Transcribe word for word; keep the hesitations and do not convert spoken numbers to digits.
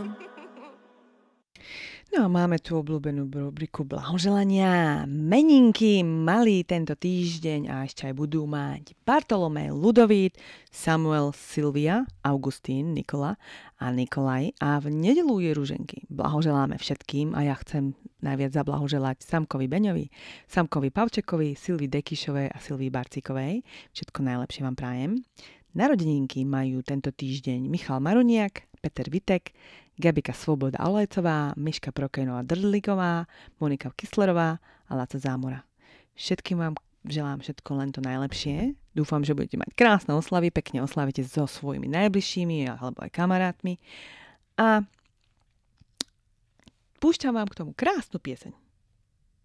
No a máme tu obľúbenú rubriku blahoželania. Meninky mali tento týždeň a ešte aj budú mať Bartolomej, Ludovít, Samuel, Silvia, Augustín, Nikola a Nikolaj. A v nedeľu je ruženky. Blahoželáme všetkým a ja chcem najviac zablahoželať Samkovi Beňovi, Samkovi Pavčekovi, Silvii Dekišovej a Silvii Barcikovej. Všetko najlepšie vám prajem. Narodeninky majú tento týždeň Michal Maruniak, Peter Vitek, Gabika Svoboda Olejcová, Miška Prokejnová Drdligová, Monika Kyslerová a Laco Zámora. Všetkým vám želám všetko len to najlepšie. Dúfam, že budete mať krásne oslavy, pekne oslavíte so svojimi najbližšími alebo aj kamarátmi. A púšťam vám k tomu krásnu pieseň.